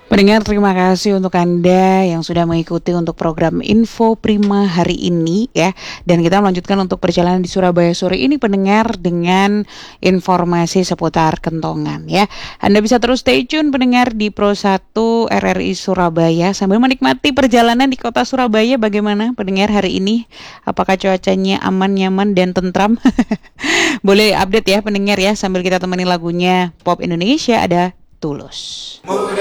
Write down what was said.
Pendengar, terima kasih untuk Anda yang sudah mengikuti untuk program Info Prima hari ini ya. Dan kita melanjutkan untuk perjalanan di Surabaya sore ini, pendengar, dengan informasi seputar kentongan ya. Anda bisa terus stay tune pendengar di Pro 1 RRI Surabaya sambil menikmati perjalanan di kota Surabaya. Bagaimana pendengar hari ini? Apakah cuacanya aman, nyaman, dan tentram? Boleh update ya pendengar ya, sambil kita temani lagunya Pop Indonesia, ada Tulus.